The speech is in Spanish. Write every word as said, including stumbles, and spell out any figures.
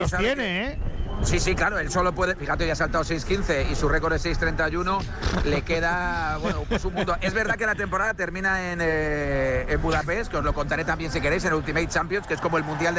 Los tiene, ¿eh? Sí, sí, claro, él solo puede, fíjate, ya ha saltado seis quince y su récord es seis treinta y uno, le queda, bueno, pues un mundo. Es verdad que la temporada termina en, eh, en Budapest, que os lo contaré también si queréis, en el Ultimate Champions, que es como el Mundial de